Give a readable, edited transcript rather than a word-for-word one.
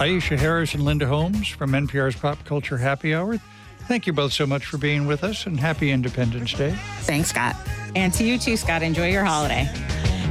Aisha Harris and Linda Holmes from NPR's Pop Culture Happy Hour. Thank you both so much for being with us, and happy Independence Day. Thanks, Scott. And to you too, Scott. Enjoy your holiday.